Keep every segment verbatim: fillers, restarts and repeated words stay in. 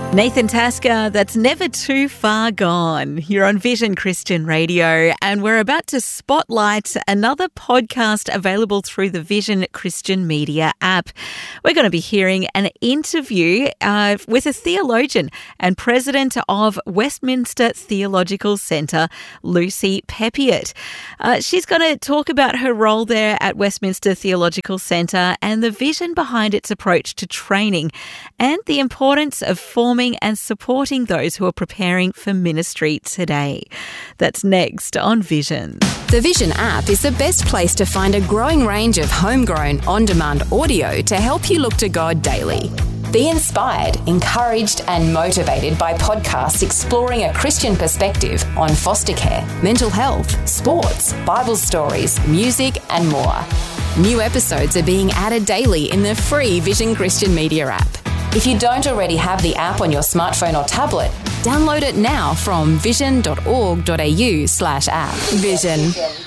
Nathan Tasker, that's never too far gone. You're on Vision Christian Radio, and we're about to spotlight another podcast available through the Vision Christian Media app. We're going to be hearing an interview uh, with a theologian and president of Westminster Theological Centre, Lucy Peppiatt. Uh, she's going to talk about her role there at Westminster Theological Centre and the vision behind its approach to training and the importance of forming and supporting those who are preparing for ministry today. That's next on Vision. The Vision app is the best place to find a growing range of homegrown, on-demand audio to help you look to God daily. Be inspired, encouraged and motivated by podcasts exploring a Christian perspective on foster care, mental health, sports, Bible stories, music and more. New episodes are being added daily in the free Vision Christian Media app. If you don't already have the app on your smartphone or tablet, download it now from vision.org.au slash app. Vision.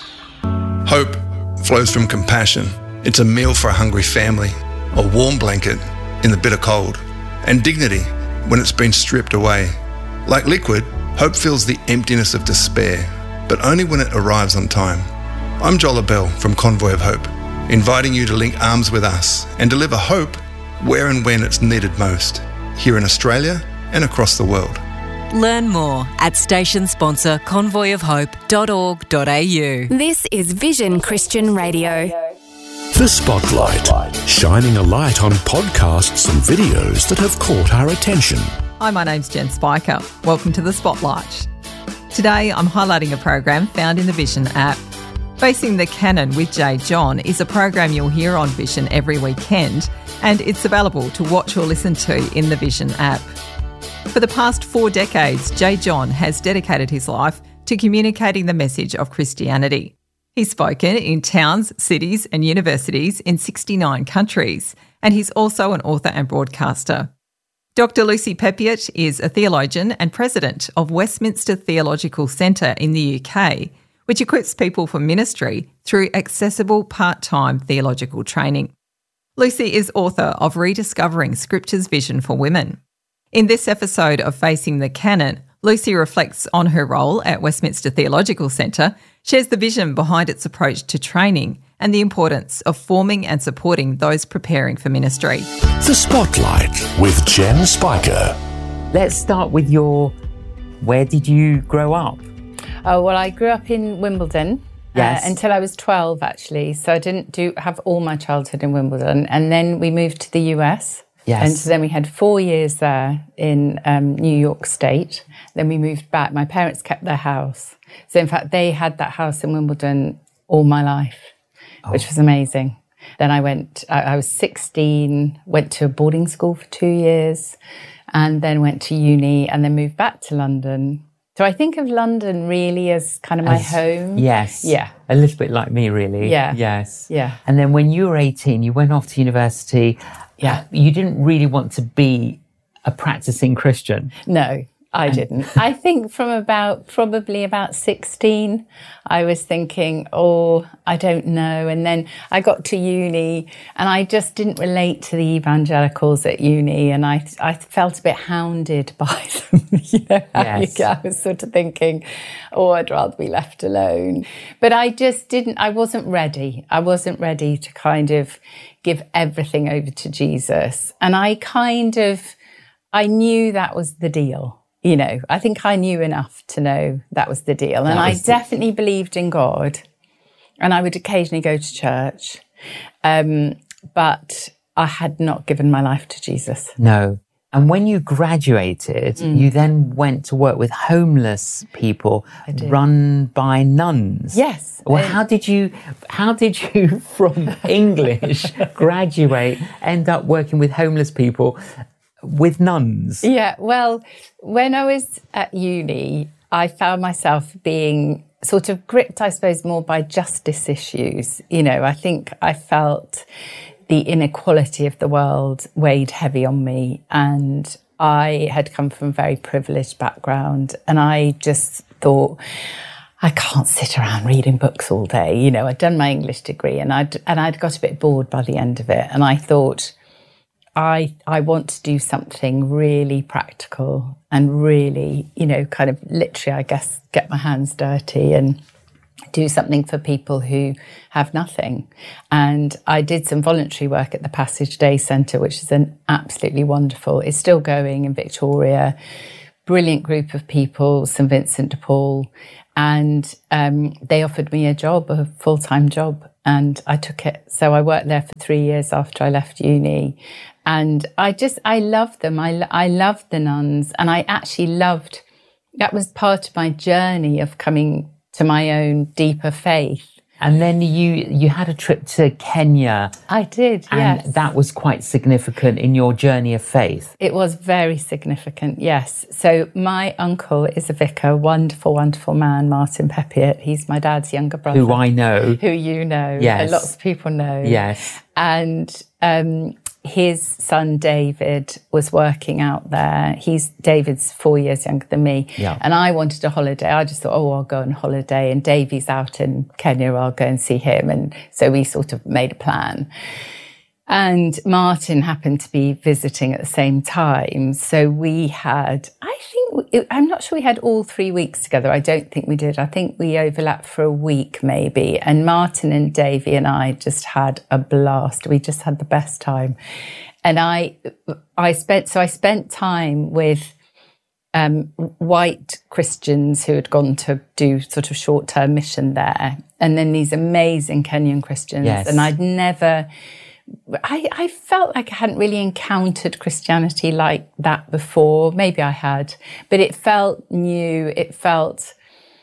Hope flows from compassion. It's a meal for a hungry family, a warm blanket in the bitter cold, and dignity when it's been stripped away. Like liquid, hope fills the emptiness of despair, but only when it arrives on time. I'm Joel Bell from Convoy of Hope, inviting you to link arms with us and deliver hope where and when it's needed most, here in Australia and across the world. Learn more at station sponsor convoy of hope dot org dot a u. This is Vision Christian Radio. The Spotlight, shining a light on podcasts and videos that have caught our attention. Hi, my name's Jen Spiker. Welcome to The Spotlight. Today I'm highlighting a program found in the Vision app. Facing the Canon with J. John is a program you'll hear on Vision every weekend, and it's available to watch or listen to in the Vision app. For the past four decades, J. John has dedicated his life to communicating the message of Christianity. He's spoken in towns, cities and universities in sixty-nine countries, and he's also an author and broadcaster. Doctor Lucy Peppiatt is a theologian and president of Westminster Theological Centre in the U K, which equips people for ministry through accessible part-time theological training. Lucy is author of Rediscovering Scripture's Vision for Women. In this episode of Facing the Canon, Lucy reflects on her role at Westminster Theological Centre, shares the vision behind its approach to training and the importance of forming and supporting those preparing for ministry. The Spotlight with Jen Spiker. Let's start with your, where did you grow up? Oh, well, I grew up in Wimbledon Yes. uh, until I was twelve, actually. So I didn't do have all my childhood in Wimbledon. And then we moved to the U S. Yes. And so then we had four years there in um, New York State. Then we moved back. My parents kept their house. So, in fact, they had that house in Wimbledon all my life, oh. which was amazing. Then I went, I, I was sixteen, went to a boarding school for two years, and then went to uni, and then moved back to London. So I think of London really as kind of my as, home. Yes. Yeah. A little bit like me, really. Yeah. Yes. Yeah. And then when you were eighteen, you went off to university. Yeah. You didn't really want to be a practicing Christian. No, I didn't. I think from about, probably about sixteen, I was thinking, oh, I don't know. And then I got to uni and I just didn't relate to the evangelicals at uni. And I I felt a bit hounded by them, you know. Yes. I was sort of thinking, oh, I'd rather be left alone. But I just didn't, I wasn't ready. I wasn't ready to kind of give everything over to Jesus. And I kind of, I knew that was the deal. You know, I think I knew enough to know that was the deal. And I definitely the... believed in God. And I would occasionally go to church. Um, but I had not given my life to Jesus. No. And when you graduated, mm. you then went to work with homeless people run by nuns. Yes. Well, um, how did you, how did you from English graduate, end up working with homeless people with nuns? Yeah, well, when I was at uni, I found myself being sort of gripped, I suppose, more by justice issues. You know, I think I felt the inequality of the world weighed heavy on me, and I had come from a very privileged background, and I just thought, I can't sit around reading books all day. You know, I'd done my English degree, and I'd and I'd got a bit bored by the end of it, and I thought, I I want to do something really practical and really, you know, kind of literally, I guess, get my hands dirty and do something for people who have nothing. And I did some voluntary work at the Passage Day Centre, which is an absolutely wonderful, it's still going in Victoria, brilliant group of people, St Vincent de Paul. And um, they offered me a job, a full-time job, and I took it. So I worked there for three years after I left uni. And I just, I loved them. I, I loved the nuns. And I actually loved, that was part of my journey of coming to my own deeper faith. And then you you had a trip to Kenya. I did, and yes. that was quite significant in your journey of faith. It was very significant, yes. So my uncle is a vicar, wonderful, wonderful man, Martin Peppiatt. He's my dad's younger brother. Who I know. Who you know. Yes. And lots of people know. Yes. And um, his son David was working out there. He's David's four years younger than me. Yeah. And I wanted a holiday. I just thought, oh, I'll go on holiday. And Davey's out in Kenya, I'll go and see him. And so we sort of made a plan. And Martin happened to be visiting at the same time. So we had, I think, I'm not sure we had all three weeks together. I don't think we did. I think we overlapped for a week maybe. And Martin and Davey and I just had a blast. We just had the best time. And I, I spent, so I spent time with um, white Christians who had gone to do sort of short-term mission there. And then these amazing Kenyan Christians. Yes. And I'd never... I, I felt like I hadn't really encountered Christianity like that before. Maybe I had, but it felt new. It felt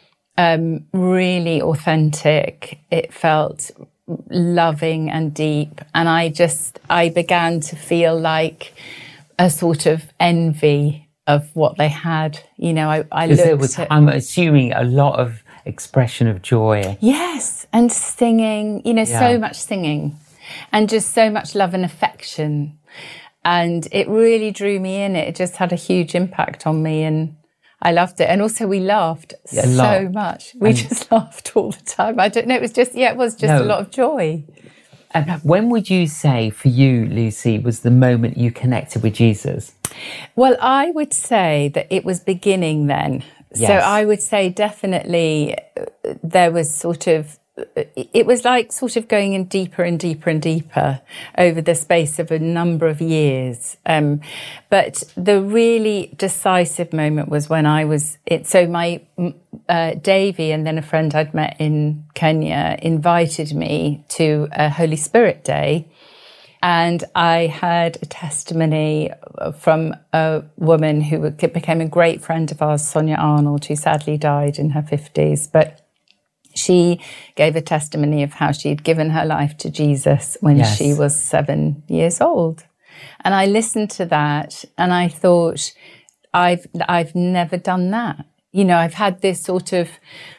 um, really authentic. It felt loving and deep. And I just, I began to feel like a sort of envy of what they had. You know, I, I looked there was, at... I'm assuming, a lot of expression of joy. Yes, and singing, you know, Yeah. so much singing. And just so much love and affection. And it really drew me in. It just had a huge impact on me and I loved it. And also we laughed Yeah, so laugh. much. We And- just laughed all the time. I don't know. It was just, yeah, it was just No. a lot of joy. And when would you say, for you, Lucy, was the moment you connected with Jesus? Well, I would say that it was beginning then. So Yes. I would say definitely uh, there was sort of, it was like sort of going in deeper and deeper and deeper over the space of a number of years. Um, but the really decisive moment was when I was, it, so my, uh, Davey and then a friend I'd met in Kenya invited me to a Holy Spirit Day. And I had a testimony from a woman who became a great friend of ours, Sonia Arnold, who sadly died in her fifties. But she gave a testimony of how she had given her life to Jesus when Yes. she was seven years old. And I listened to that and I thought, I've I've never done that. You know, I've had this sort of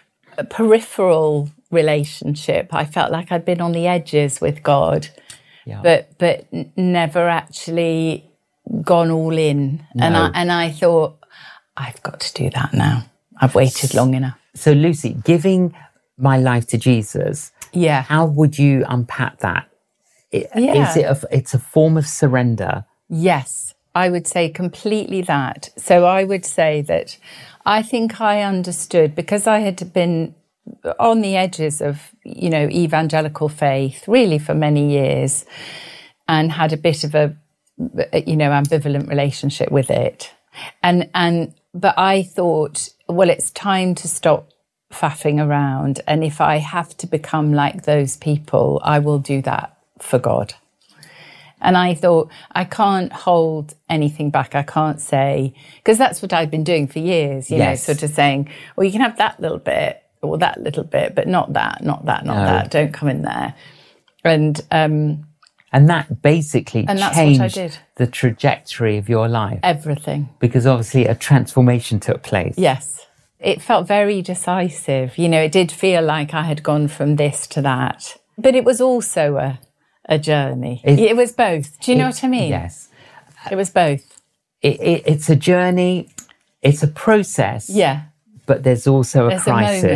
peripheral relationship. I felt like I'd been on the edges with God, Yeah. but but n- never actually gone all in. And No. I and I thought, I've got to do that now. I've waited long enough. So, Lucy, giving my life to Jesus, Yeah. how would you unpack that? It, Yeah. Is it a, it's a form of surrender? Yes, I would say completely that. So I would say that I think I understood, because I had been on the edges of, you know, evangelical faith really for many years and had a bit of a, you know, ambivalent relationship with it. And, and, but I thought, well, it's time to stop faffing around. And if I have to become like those people, I will do that for God. And I thought, I can't hold anything back. I can't say, because that's what I've been doing for years, you Yes. know, sort of saying, well, you can have that little bit or that little bit, but not that, not that, not No. that. Don't come in there. And, um, And that basically And that's what I changed did. the trajectory of your life, everything. because obviously a transformation took place. Yes. It felt very decisive. You know, it did feel like I had gone from this to that. But it was also a, a journey. It- It, was both. Do you know It- what I mean? Yes. It was both. It, it, it's a journey, it's a process. Yeah. But there's also a There's a crisis. moment.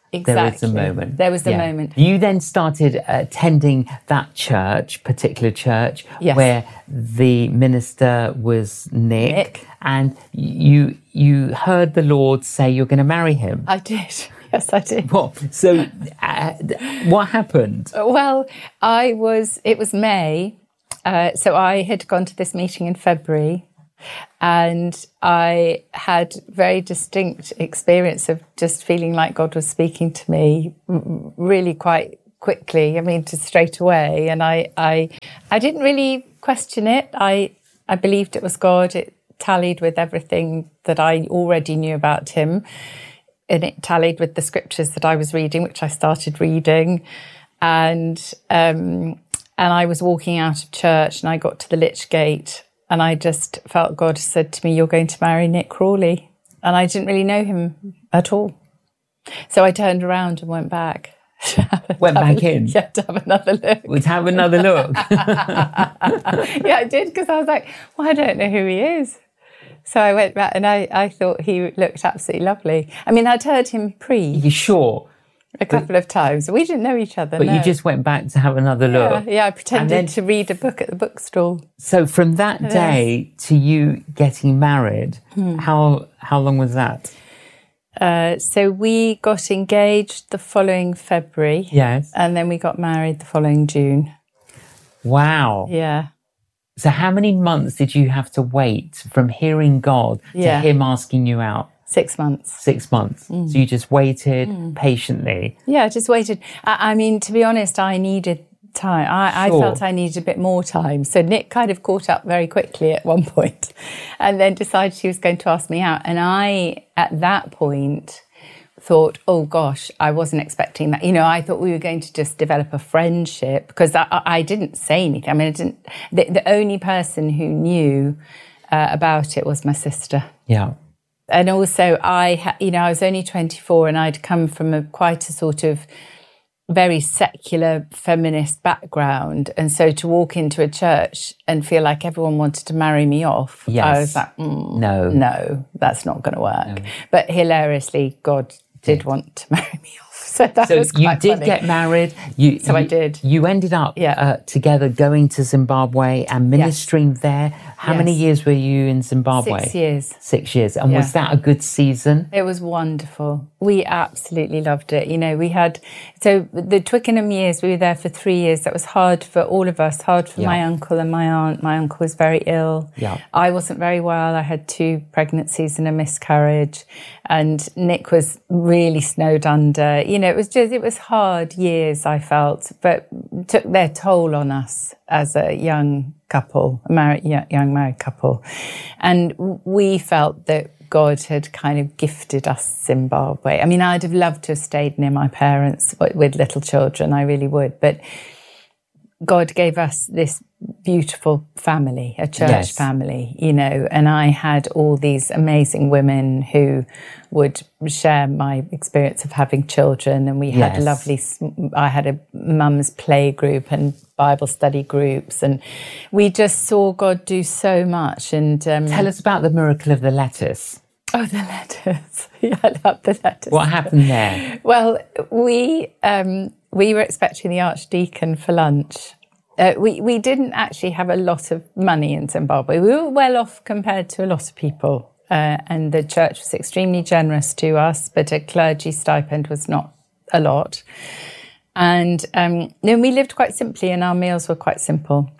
Exactly. There was a moment. There was a moment. You then started attending that church, particular church, yes. where the minister was Nick, Nick, and you you heard the Lord say you're going to marry him. I did. Yes, I did. What? So, uh, what happened? Well, I was. It was May, uh, so I had gone to this meeting in February. And I had very distinct experience of just feeling like God was speaking to me really quite quickly. I mean, just straight away. And I, I, I didn't really question it. I, I believed it was God. It tallied with everything that I already knew about him. And it tallied with the scriptures that I was reading, which I started reading. And, um, and I was walking out of church and I got to the Lich Gate. And I just felt God said to me, you're going to marry Nick Crawley. And I didn't really know him at all. So I turned around and went back. Went back in? Yeah, to have another look. Would have another look? Yeah, I did, because I was like, well, I don't know who he is. So I went back and I, I thought he looked absolutely lovely. I mean, I'd heard him preach. You sure? A couple of times. We didn't know each other. But no. you just went back to have another look. Yeah, yeah I pretended then, to read a book at the bookstall. So from that day to you getting married, hmm. how how long was that? Uh, so we got engaged the following February. Yes. And then we got married the following June. Wow. Yeah. So how many months did you have to wait from hearing God to yeah. him asking you out? Six months. Six months. Mm. So you just waited mm. patiently. Yeah, I just waited. I, I mean, to be honest, I needed time. I, sure. I felt I needed a bit more time. So Nick kind of caught up very quickly at one point and then decided she was going to ask me out. And I, at that point, thought, oh gosh, I wasn't expecting that. You know, I thought we were going to just develop a friendship because I, I didn't say anything. I mean, I didn't. The, the only person who knew uh, about it was my sister. Yeah. And also, I, ha- you know, I was only twenty-four and I'd come from a quite a sort of very secular feminist background. And so to walk into a church and feel like everyone wanted to marry me off, yes. I was like, mm, no, no, that's not going to work. No. But hilariously, God did, did want to marry me off. So that so was quite you did funny. get married. You, so you, I did. You ended up yeah. uh, together going to Zimbabwe and ministering yes. there. How yes. many years were you in Zimbabwe? Six years. Six years. And yeah. was that a good season? It was wonderful. We absolutely loved it. You know, we had, so the Twickenham years, we were there for three years. That was hard for all of us, hard for yeah. my uncle and my aunt. My uncle was very ill. Yeah. I wasn't very well. I had two pregnancies and a miscarriage. And Nick was really snowed under. You know, it was just, it was hard years, I felt, but took their toll on us as a young couple, a married, young married couple. And we felt that God had kind of gifted us Zimbabwe. I mean, I'd have loved to have stayed near my parents with little children. I really would. But God gave us this beautiful family, a church yes. family, you know, and I had all these amazing women who would share my experience of having children. And we had yes. lovely, I had a mum's play group and Bible study groups. And we just saw God do so much. And um, tell us about the miracle of the lettuce. Oh, the lettuce. Yeah, I love the lettuce. What happened there? Well, we um, we were expecting the Archdeacon for lunch. Uh, we, we didn't actually have a lot of money in Zimbabwe. We were well off compared to a lot of people. Uh, and the church was extremely generous to us, but a clergy stipend was not a lot. And um, then we lived quite simply and our meals were quite simple.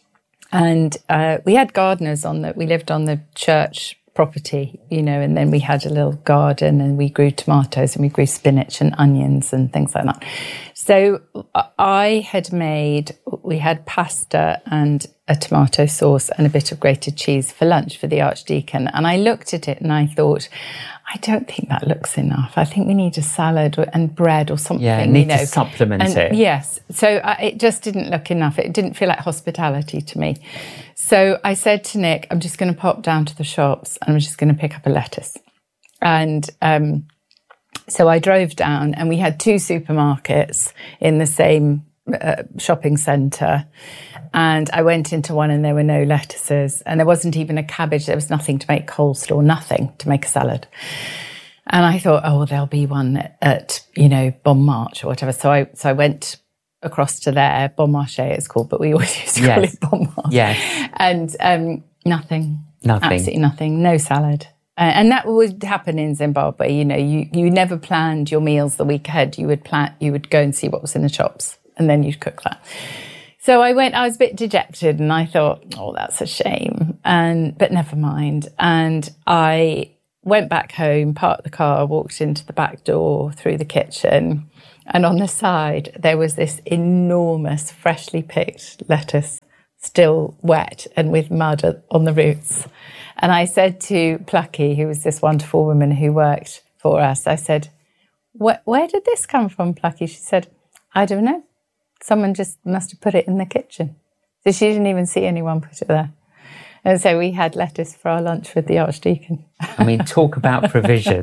And uh, we had gardeners on the, we lived on the church property, you know, and then we had a little garden and we grew tomatoes and we grew spinach and onions and things like that. So I had made, we had pasta and a tomato sauce and a bit of grated cheese for lunch for the Archdeacon. And I looked at it and I thought, I don't think that looks enough. I think we need a salad and bread or something. Yeah, need you know. to supplement and, it. Yes. So uh, it just didn't look enough. It didn't feel like hospitality to me. So I said to Nick, I'm just going to pop down to the shops and I'm just going to pick up a lettuce. And um, so I drove down and we had two supermarkets in the same uh, shopping centre. And I went into one and there were no lettuces and there wasn't even a cabbage. There was nothing to make coleslaw, nothing to make a salad. And I thought, oh, well, there'll be one at, at, you know, Bon Marche or whatever. So I so I went across to there. Bon Marché it's called, but we always used to call Yes. it Bon Marche. Yes. And um, nothing. Nothing. Absolutely nothing. No salad. Uh, and that would happen in Zimbabwe. You know, you, you never planned your meals the week ahead. You would plan, you would go and see what was in the shops, and then you'd cook that. So I went, I was a bit dejected, and I thought, oh, that's a shame. And, but never mind. And I went back home, parked the car, walked into the back door through the kitchen. And on the side, there was this enormous, freshly picked lettuce, still wet and with mud on the roots. And I said to Plucky, who was this wonderful woman who worked for us, I said, where, where did this come from, Plucky? She said, I don't know. Someone just must have put it in the kitchen. So she didn't even see anyone put it there. And so we had lettuce for our lunch with the Archdeacon. I mean, talk about provision.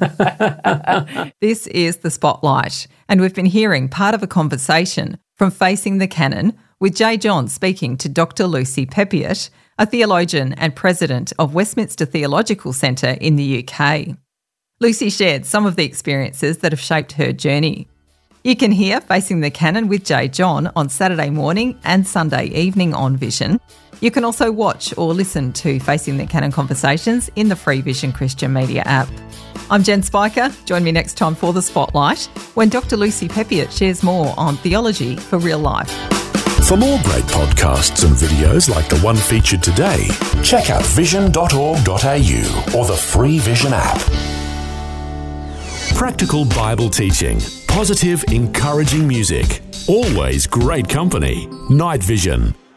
This is The Spotlight, and we've been hearing part of a conversation from Facing the Canon with J. John speaking to Doctor Lucy Peppiatt, a theologian and president of Westminster Theological Centre in the U K. Lucy shared some of the experiences that have shaped her journey. You can hear Facing the Canon with J. John on Saturday morning and Sunday evening on Vision. You can also watch or listen to Facing the Canon conversations in the free Vision Christian Media app. I'm Jen Spiker. Join me next time for The Spotlight, when Doctor Lucy Peppiatt shares more on theology for real life. For more great podcasts and videos like the one featured today, check out vision dot org dot a u or the free Vision app. Practical Bible teaching, positive, encouraging music, always great company. Night Vision.